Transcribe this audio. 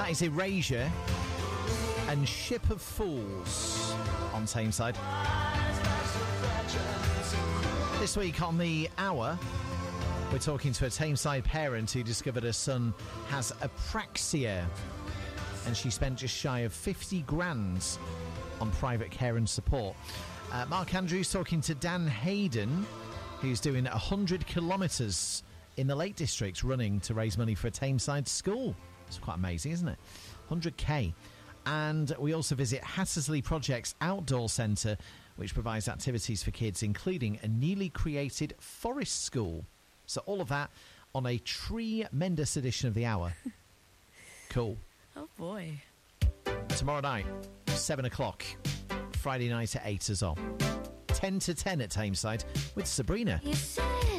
That is Erasure and Ship of Fools on Tameside. This week on the hour, we're talking to a Tameside parent who discovered her son has apraxia, and she spent just shy of 50 grand on private care and support. Mark Andrews talking to Dan Hayden, who's doing 100 kilometres in the Lake District running to raise money for a Tameside school. It's quite amazing, isn't it? 100k. And we also visit Hattersley Projects Outdoor Centre, which provides activities for kids, including a newly created forest school. So all of that on a tremendous edition of the hour. Cool. Oh, boy. Tomorrow night, 7 o'clock. Friday night at 8 as well. 10 to 10 at Tameside with Sabrina.